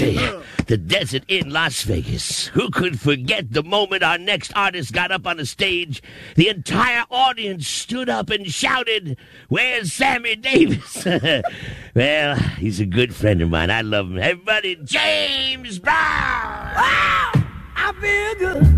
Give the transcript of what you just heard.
say, the Desert Inn, Las Vegas. Who could forget the moment our next artist got up on the stage? The entire audience stood up and shouted, "Where's Sammy Davis?" Well, he's a good friend of mine. I love him. Everybody, James Brown! Wow! I feel good.